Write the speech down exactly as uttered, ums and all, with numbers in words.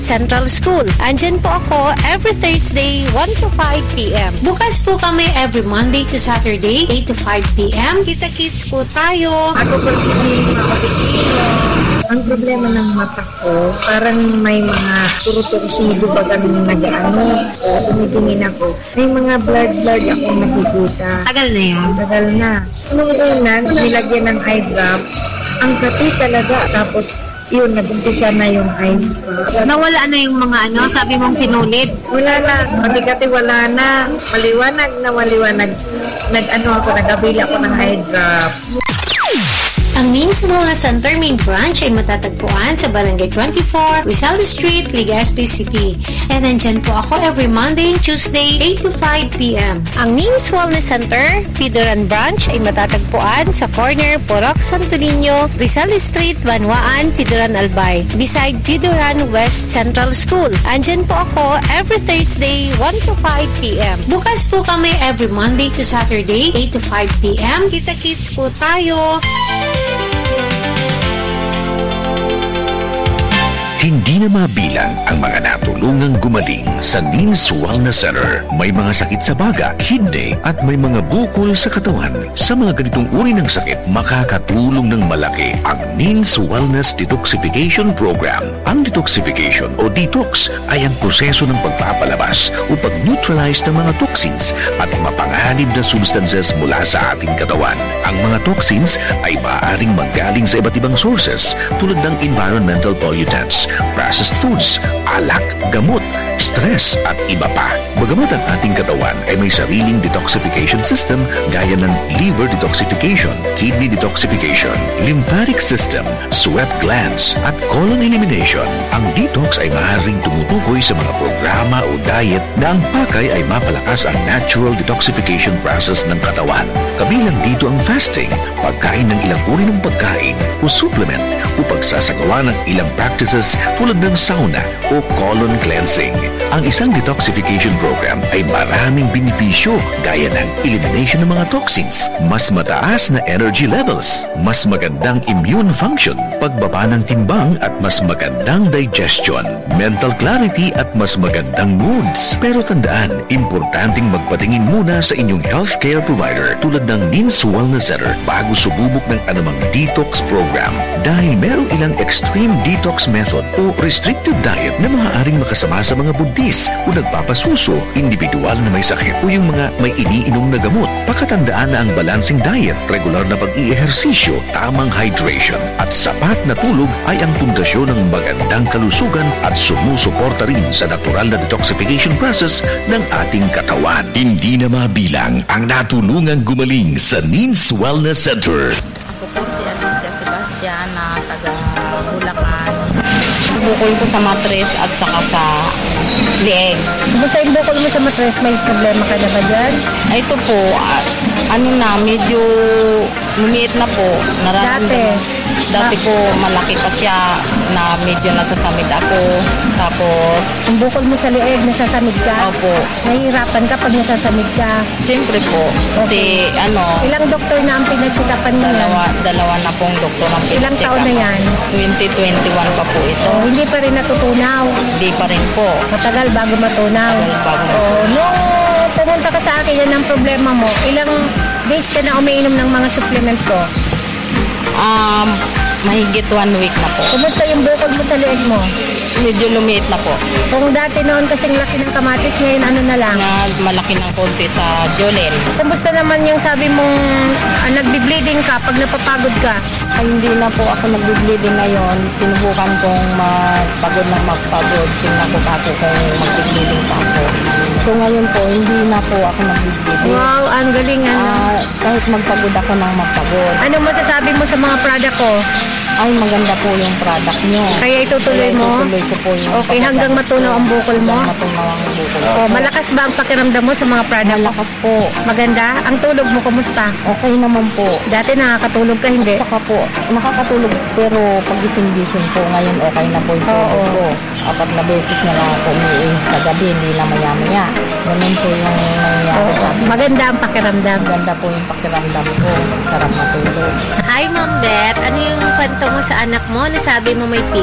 Central School. Andyan po ako every Thursday, one to five p.m. Bukas po kami every Monday to Saturday, eight to five p.m. Kita-kits po tayo. Ako po si ang problema ng mata ko, parang may mga turo-tursido ba ganun nag-ano, o tumitingin ako. May mga blood-blood akong nakikita. Tagal na yan? Tagal na. Nung una, nilagyan ng eye drops, ang kapi talaga. Tapos, yun, nag-umpisa na yung eyes ko. Nawala na yung mga ano, sabi mong sinulid? Wala na. Matikati wala na. Maliwanag na maliwanag. Nag-ano ako, nag-abila ako ng eye drops. Ang Means Wellness Center Main Branch ay matatagpuan sa Barangay twenty-four, Rizal Street, Legazpi City. And nandyan po ako every Monday and Tuesday, eight to five p.m. Ang Means Wellness Center, Pidoran Branch ay matatagpuan sa corner Porok Santo Niño, Rizal Street, Banwaan, Pidoran Albay, beside Pidoran West Central School. Andyan po ako every Thursday, one to five p.m. Bukas po kami every Monday to Saturday, eight to five p.m. Kita-kits po tayo. Hindi na mabilang ang mga natulungang gumaling sa Means Wellness Center. May mga sakit sa baga, kidney at may mga bukol sa katawan. Sa mga ganitong uri ng sakit, makakatulong ng malaki ang Means Wellness Detoxification Program. Ang detoxification o detox ay ang proseso ng pagpapalabas o pag-neutralize ng mga toxins at mapanganib na substances mula sa ating katawan. Ang mga toxins ay maaaring manggaling sa iba't ibang sources tulad ng environmental pollutants, processed foods, alak, gamot, stress at iba pa. Bagamat ang ating katawan ay may sariling detoxification system gaya ng liver detoxification, kidney detoxification, lymphatic system, sweat glands at colon elimination, ang detox ay maaaring tumutukoy sa mga programa o diet na ang pakay ay mapalakas ang natural detoxification process ng katawan. Kabilang dito ang fasting, pagkain ng ilang uri ng pagkain o supplement o pagsasagawa ng ilang practices tulad ng sauna o colon cleansing. Ang isang detoxification program ay maraming benepisyo gaya ng elimination ng mga toxins, mas mataas na energy levels, mas magandang immune function, pagbaba ng timbang at mas magandang digestion, mental clarity at mas magandang moods. Pero tandaan, importanteng magpatingin muna sa inyong healthcare provider tulad ng Means Wellness Center bago sububok ng anumang detox program dahil merong ilang extreme detox method o restricted diet na maaaring makasama sa mga buntis o nagpapasuso, individual na may sakit o yung mga may iniinom na gamot. Pakatandaan na ang balancing diet, regular na pag-i-ehersisyo, tamang hydration at sapat na tulog ay ang pundasyon ng magandang kalusugan at sumusuporta rin sa natural na detoxification process ng ating katawan. Hindi na mabilang ang natulungang gumaling sa Means Wellness Center. Ako po si Alicia Sebastian na taga Bulacan. Bukol ko sa matres at saka sa leeg. Kumusta yung bukol mo sa matres? May problema ka na ba dyan? Ay, ito po, uh, ano na, medyo lumiit na po. Dati? Dati po, malaki pa siya na medyo nasasamid ako. Tapos, Ang bukol mo sa leeg, nasasamid ka? opo, Nahihirapan ka pag nasasamid ka? siyempre po, kasi ano, Ilang doktor na ang pinatsikapan mo yan? dalawa, dalawa na pong doktor ang Ilang pinacheck taon na up. yan? twenty twenty-one pa po ito. Oh, hindi pa rin natutunaw. Hindi pa rin po. Matagal bago matunaw. Matagal bago matunaw. Oh, nung pumunta ka sa akin, yan ang problema mo. Ilang days ka na umiinom ng mga supplement ko? Um, mahigit one week na po. Kumusta yung bukol mo sa leeg mo? Medyo lumiit na po. Kung dati noon kasing laki ng kamatis, ngayon ano na lang? Na malaki ng konti sa Jolel. Kumusta naman yung sabi mong ah, nagbi-bleeding ka pag napapagod ka? Ay, hindi na po ako nag-bleeding ngayon. Sinubukan kong magpagod ng magpagod. Tingnan ko pa ako kung mag-bleeding pa ako. So ngayon po, hindi na po ako nag-bleeding. Wow, ang galing ano. Ah, kahit magpagod ako ng magpagod. Ano masasabi mo sa mga product ko? Ay, maganda po yung product nyo. Kaya itutuloy Kaya mo? itutuloy ko po yung Okay, hanggang matunaw ang bukol mo? Hanggang matunaw ang bukol ko. Oh, malakas ba ang pakiramdam mo sa mga product mo? Malakas po. Maganda? Ang tulog mo, kumusta? Okay naman po. Dati nakakatulog ka, hindi? Saka po, nakakatulog pero pagising-gising po, ngayon okay na po yung tulog Oo. ko. Apat na beses na lang ako umiinis sa gabi, hindi na maya-maya. Ganun po yung nangyayari Oo. sa akin. Maganda ang pakiramdam. Ganda po yung pakiramdam ko. Sarap matulog. Hi, Ma'am Beth. Ano yung kwento mo sa anak mo? Nasabi mo may